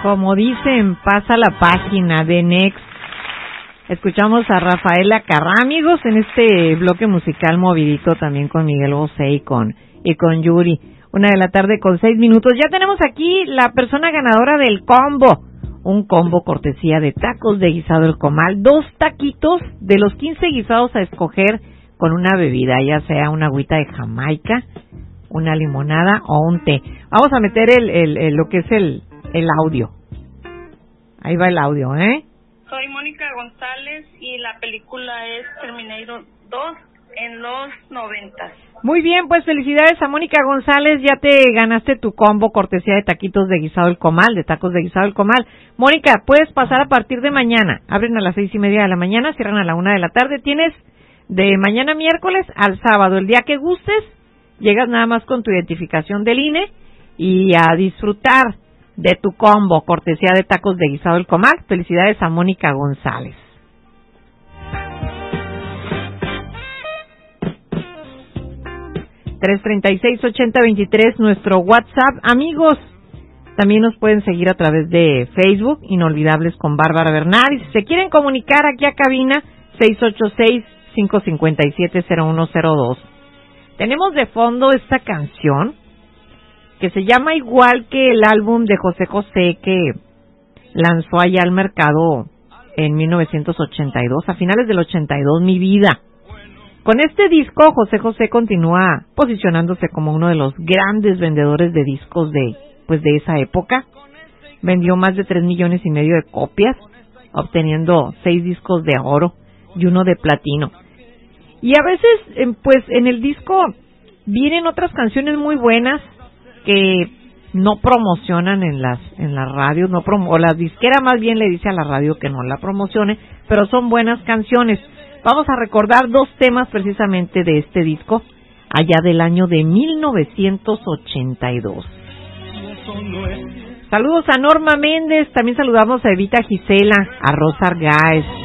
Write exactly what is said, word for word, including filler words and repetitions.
Como dicen, pasa la página de Next. Escuchamos a Rafaela Carrá, amigos, en este bloque musical movidito también con Miguel Bosé y con, y con Yuri. Una de la tarde con seis minutos. Ya tenemos aquí la persona ganadora del combo. Un combo cortesía de Tacos de Guisado El Comal. Dos taquitos de los quince guisados a escoger con una bebida, ya sea una agüita de Jamaica, una limonada o un té. Vamos a meter el, el, el lo que es el, el audio. Ahí va el audio, ¿eh? Soy Mónica González y la película es Terminator dos en los noventas. Muy bien, pues felicidades a Mónica González, ya te ganaste tu combo cortesía de taquitos de Guisado El Comal, de Tacos de Guisado El Comal. Mónica, puedes pasar a partir de mañana. Abren a las seis y media de la mañana, cierran a la una de la tarde. Tienes de mañana miércoles al sábado, el día que gustes, llegas nada más con tu identificación del I N E y a disfrutar de tu combo, cortesía de Tacos de Guisado El Comal. Felicidades a Mónica González. tres treinta y seis, ochenta veintitrés, nuestro WhatsApp. Amigos, también nos pueden seguir a través de Facebook, Inolvidables con Bárbara Bernal. Y si se quieren comunicar aquí a cabina, seis ocho seis, cinco cinco siete, cero uno cero dos. Tenemos de fondo esta canción que se llama igual que el álbum de José José que lanzó allá al mercado en mil novecientos ochenta y dos, a finales del ochenta y dos, Mi Vida. Con este disco, José José continúa posicionándose como uno de los grandes vendedores de discos de, pues de esa época. Vendió más de tres millones y medio de copias, obteniendo seis discos de oro y uno de platino. Y a veces, pues en el disco vienen otras canciones muy buenas que no promocionan en las en las radios, no promo, o la disquera más bien le dice a la radio que no la promocione, pero son buenas canciones. Vamos a recordar dos temas precisamente de este disco, allá del año de mil novecientos ochenta y dos. Saludos a Norma Méndez, también saludamos a Evita Gisela, a Rosa Argáez,